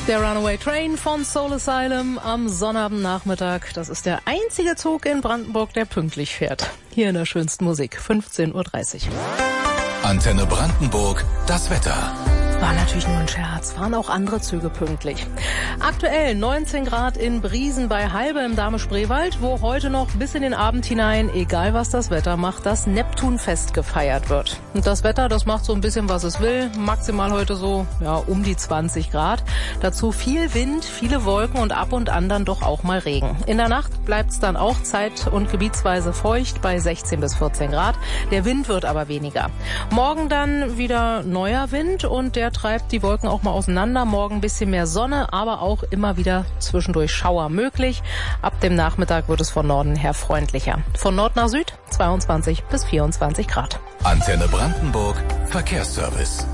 Der Runaway Train von Soul Asylum am Sonnabendnachmittag. Das ist der einzige Zug in Brandenburg, der pünktlich fährt. Hier in der schönsten Musik, 15.30 Uhr. Antenne Brandenburg, das Wetter. War natürlich nur ein Scherz, waren auch andere Züge pünktlich. Aktuell 19 Grad in Briesen bei Halbe im Dahme-Spreewald, wo heute noch bis in den Abend hinein, egal was das Wetter macht, das Neptunfest gefeiert wird. Und das Wetter, das macht so ein bisschen, was es will. Maximal heute so, um die 20 Grad. Dazu viel Wind, viele Wolken und ab und an dann doch auch mal Regen. In der Nacht bleibt's dann auch zeit- und gebietsweise feucht bei 16 bis 14 Grad. Der Wind wird aber weniger. Morgen dann wieder neuer Wind und der treibt die Wolken auch mal auseinander. Morgen ein bisschen mehr Sonne, aber auch immer wieder zwischendurch Schauer möglich. Ab dem Nachmittag wird es von Norden her freundlicher. Von Nord nach Süd 22 bis 24 Grad. Antenne Brandenburg, Verkehrsservice.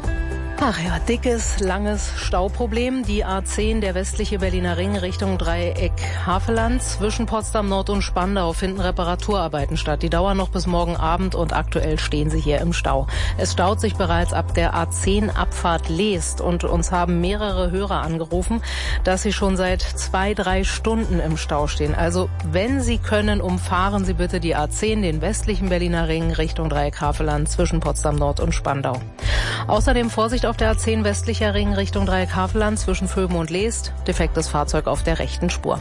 Ach ja, dickes, langes Stauproblem. Die A10, der westliche Berliner Ring Richtung Dreieck Havelland. Zwischen Potsdam Nord und Spandau finden Reparaturarbeiten statt. Die dauern noch bis morgen Abend und aktuell stehen sie hier im Stau. Es staut sich bereits ab der A10 Abfahrt Leest und uns haben mehrere Hörer angerufen, dass sie schon seit 2-3 Stunden im Stau stehen. Also wenn Sie können, umfahren Sie bitte die A10, den westlichen Berliner Ring Richtung Dreieck Havelland zwischen Potsdam Nord und Spandau. Außerdem Vorsicht auf der A10 westlicher Ring Richtung Dreieck Havelland zwischen Vöben und Leest. Defektes Fahrzeug auf der rechten Spur.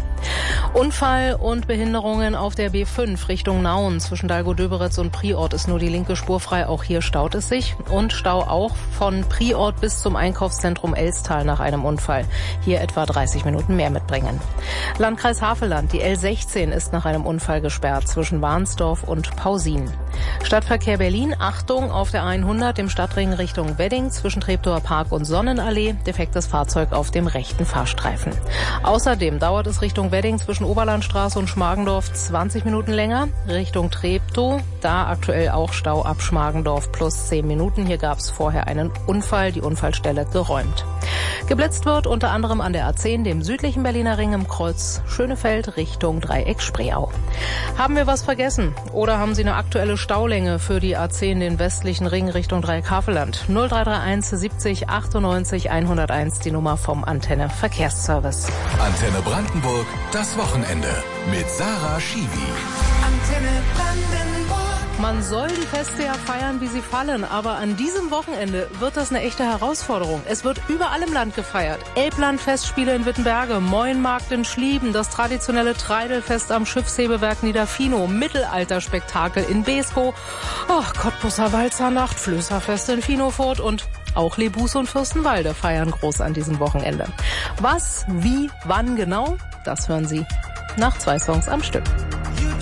Unfall und Behinderungen auf der B5 Richtung Nauen. Zwischen Dalgo-Döberitz und Priort ist nur die linke Spur frei. Auch hier staut es sich. Und Stau auch von Priort bis zum Einkaufszentrum Elstal nach einem Unfall. Hier etwa 30 Minuten mehr mitbringen. Landkreis Havelland. Die L16 ist nach einem Unfall gesperrt zwischen Warnsdorf und Pausin. Stadtverkehr Berlin. Achtung auf der 100 im Stadtring Richtung Wedding zwischen Treptower Park und Sonnenallee. Defektes Fahrzeug auf dem rechten Fahrstreifen. Außerdem dauert es Richtung Wedding zwischen Oberlandstraße und Schmargendorf 20 Minuten länger. Richtung Treptow, da aktuell auch Stau ab Schmargendorf plus 10 Minuten. Hier gab es vorher einen Unfall, die Unfallstelle geräumt. Geblitzt wird unter anderem an der A10, dem südlichen Berliner Ring im Kreuz Schönefeld Richtung Dreieck Spreeau. Haben wir was vergessen? Oder haben Sie eine aktuelle Staulänge für die A10, den westlichen Ring Richtung Dreieck Havelland? 0331 70 98 101, die Nummer vom Antenne Verkehrsservice. Antenne Brandenburg, das Wochenende mit Sarah Schiwi. Antenne Brandenburg. Man soll die Feste ja feiern, wie sie fallen, aber an diesem Wochenende wird das eine echte Herausforderung. Es wird überall im Land gefeiert. Elbland-Festspiele in Wittenberge, Moinmarkt in Schlieben, das traditionelle Treidelfest am Schiffshebewerk Niederfinow, Mittelalterspektakel in Beeskow, Cottbusser Walzernacht, Flößerfest in Finowfurt und auch Lebus und Fürstenwalde feiern groß an diesem Wochenende. Was, wie, wann genau, das hören Sie nach 2 Songs am Stück.